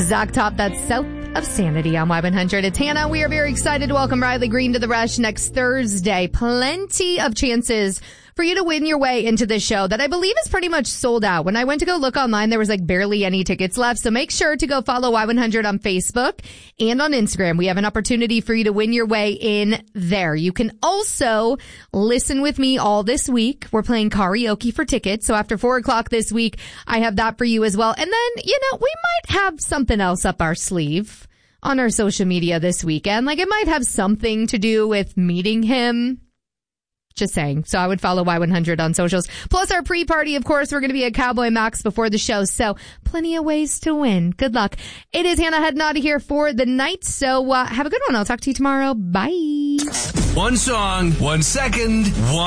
Zach Top, that's South of Sanity on Y100. It's Hannah. We are very excited to welcome Riley Green to the Rush next Thursday. Plenty of chances for you to win your way into this show that I believe is pretty much sold out. When I went to go look online, there was like barely any tickets left. So make sure to go follow Y100 on Facebook and on Instagram. We have an opportunity for you to win your way in there. You can also listen with me all this week. We're playing karaoke for tickets. So after 4 o'clock this week, I have that for you as well. And then, we might have something else up our sleeve on our social media this weekend. Like it might have something to do with meeting him. Just saying. So I would follow Y100 on socials. Plus our pre-party, of course, we're going to be at Cowboy Max before the show. So plenty of ways to win. Good luck. It is Hannah heading out of here for the night. So have a good one. I'll talk to you tomorrow. Bye. One song, 1 second,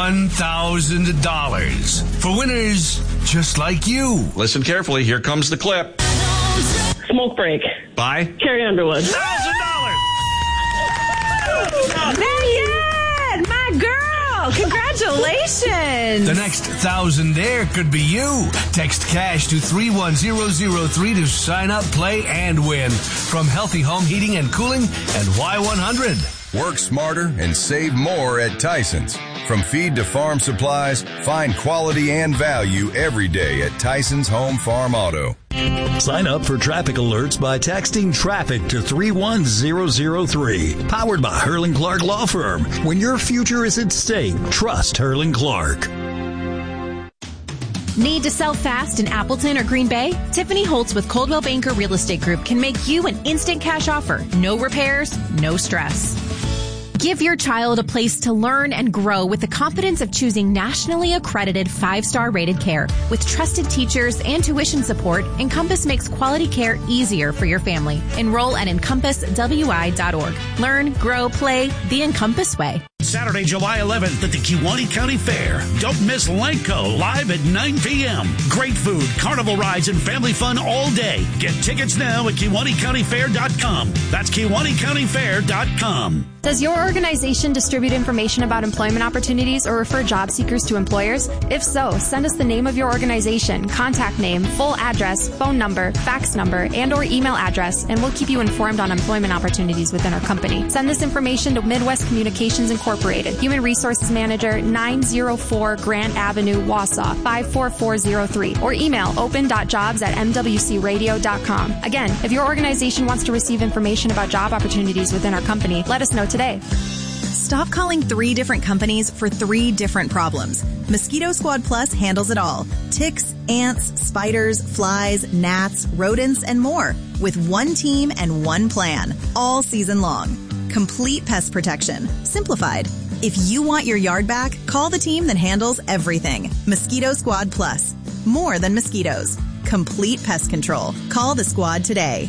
$1,000. For winners just like you. Listen carefully. Here comes the clip. Smoke Break By Carrie Underwood. $1,000. Marianne, my girl, congratulations. The next 1,000 there could be you. Text cash to 31003 to sign up, play, and win. From Healthy Home Heating and Cooling and Y100. Work smarter and save more at Tyson's. From feed to farm supplies, find quality and value every day at Tyson's Home Farm Auto. Sign up for traffic alerts by texting traffic to 31003. Powered by Hurling Clark Law Firm. When your future is at stake, trust Hurling Clark. Need to sell fast in Appleton or Green Bay? Tiffany Holtz with Coldwell Banker Real Estate Group can make you an instant cash offer. No repairs, no stress. Give your child a place to learn and grow with the confidence of choosing nationally accredited 5-star rated care. With trusted teachers and tuition support, Encompass makes quality care easier for your family. Enroll at encompasswi.org. Learn, grow, play the Encompass way. Saturday, July 11th at the Kewanee County Fair. Don't miss Lenko live at 9 p.m. Great food, carnival rides, and family fun all day. Get tickets now at KewaneeCountyFair.com. That's KewaneeCountyFair.com. Does your organization distribute information about employment opportunities or refer job seekers to employers? If so, send us the name of your organization, contact name, full address, phone number, fax number, and or email address, and we'll keep you informed on employment opportunities within our company. Send this information to Midwest Communications Incorporated, Human Resources Manager, 904 Grant Avenue, Wausau, 54403, or email open.jobs@mwcradio.com. Again, if your organization wants to receive information about job opportunities within our company, let us know today. Stop calling 3 different companies for 3 different problems. Mosquito Squad Plus handles it all. Ticks, ants, spiders, flies, gnats, rodents, and more. With one team and one plan. All season long. Complete pest protection. Simplified. If you want your yard back, call the team that handles everything. Mosquito Squad Plus. More than mosquitoes. Complete pest control. Call the squad today.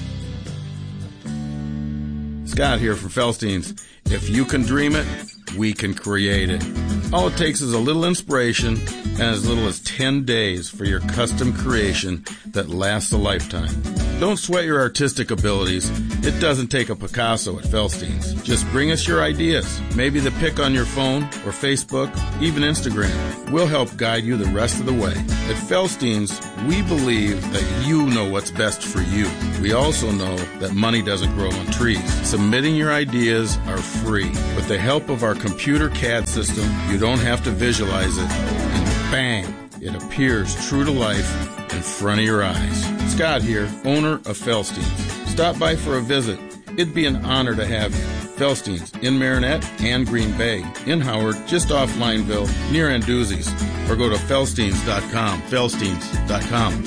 Scott here from Felstein's. If you can dream it, we can create it. All it takes is a little inspiration and as little as 10 days for your custom creation that lasts a lifetime. Don't sweat your artistic abilities. It doesn't take a Picasso at Felstein's. Just bring us your ideas. Maybe the pic on your phone or Facebook, even Instagram. We'll help guide you the rest of the way. At Felstein's, we believe that you know what's best for you. We also know that money doesn't grow on trees. Submitting your ideas are free. With the help of our computer CAD system, you don't have to visualize it, and bang, it appears true to life in front of your eyes. Scott here, owner of Felstein's. Stop by for a visit. It'd be an honor to have you. Felstein's in Marinette and Green Bay. In Howard, just off Lineville, near Anduzzi's. Or go to Felsteins.com. Felsteins.com.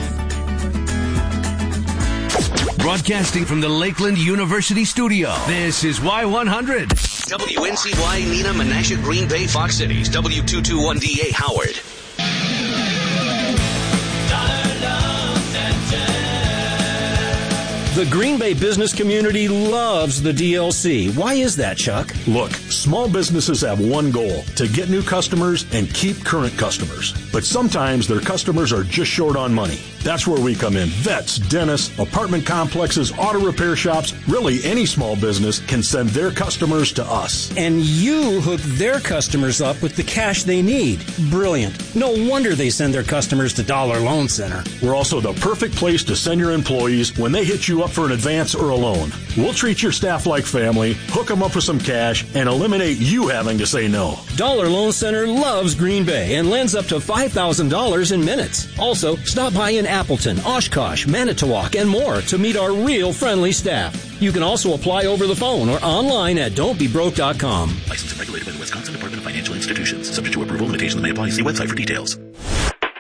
Broadcasting from the Lakeland University studio, this is Y100. WNCY Nina Menasha Green Bay Fox Cities, W221DA Howard. The Green Bay business community loves the DLC. Why is that, Chuck? Look, small businesses have one goal, to get new customers and keep current customers. But sometimes their customers are just short on money. That's where we come in. Vets, dentists, apartment complexes, auto repair shops, really any small business can send their customers to us. And you hook their customers up with the cash they need. Brilliant. No wonder they send their customers to Dollar Loan Center. We're also the perfect place to send your employees when they hit you you up for an advance or a loan. We'll treat your staff like family, hook them up with some cash, and eliminate you having to say no. Dollar Loan Center loves Green Bay and lends up to $5,000 in minutes. Also, stop by in Appleton, Oshkosh, Manitowoc, and more to meet our real friendly staff. You can also apply over the phone or online at don'tbebroke.com. Licensed and regulated by the Wisconsin Department of Financial Institutions. Subject to approval, limitations may apply. See website for details.